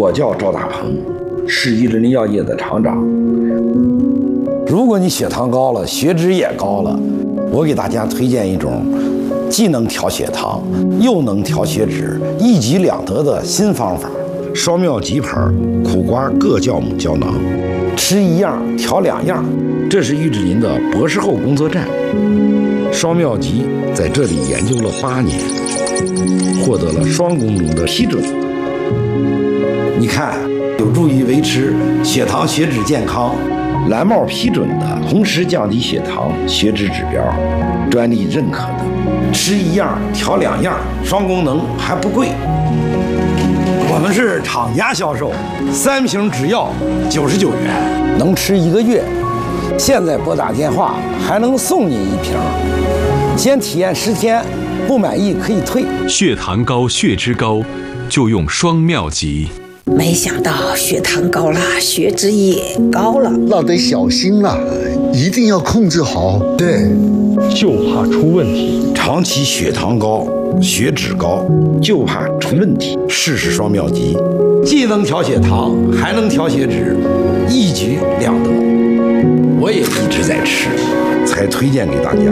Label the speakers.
Speaker 1: 我叫赵大鹏，是伊人药业的厂长。如果你血糖高了，血脂也高了，我给大家推荐一种既能调血糖又能调血脂，一举两得的新方法——双妙吉牌苦瓜各酵母胶囊，吃一样调两样。这是玉志林的博士后工作站。双妙吉在这里研究了8年，获得了双功能的批准。你看，有助于维持血糖血脂健康，蓝帽批准的，同时降低血糖血脂指标，专利认可的，吃一样调两样，双功能还不贵。我们是厂家销售，3瓶只要99元，能吃1个月。现在拨打电话还能送你1瓶，先体验10天，不满意可以退。
Speaker 2: 血糖高、血脂高，就用双妙吉。
Speaker 3: 没想到血糖高了，血脂也高了，
Speaker 4: 那得小心了，一定要控制好。
Speaker 5: 对，就怕出问题。
Speaker 1: 长期血糖高、血脂高，就怕出问题。试试双妙吉，既能调血糖，还能调血脂，一举两得。我也一直在吃，才推荐给大家。